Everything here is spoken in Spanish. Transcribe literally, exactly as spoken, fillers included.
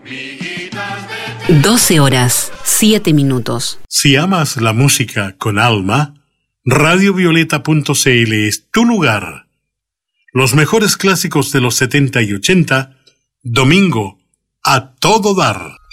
doce horas, siete minutos. Si amas la música con alma, radio violeta punto c l es tu lugar. Los mejores clásicos de los setenta y ochenta, domingo, a todo dar.